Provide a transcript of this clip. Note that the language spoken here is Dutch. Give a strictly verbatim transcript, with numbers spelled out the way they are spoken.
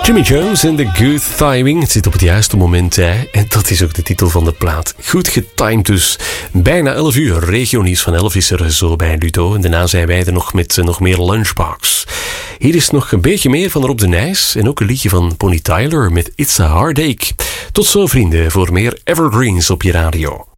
Jimmy Jones en The Good Timing. Het zit op het juiste moment, hè? En dat is ook de titel van de plaat. Goed getimed dus. Bijna elf uur. Regionieuws van elf is er zo bij Ludo. En daarna zijn wij er nog met uh, nog meer Lunchbox. Hier is nog een beetje meer van Rob de Nijs. En ook een liedje van Bonnie Tyler met It's a Heartache. Tot zo, vrienden, voor meer Evergreens op je radio.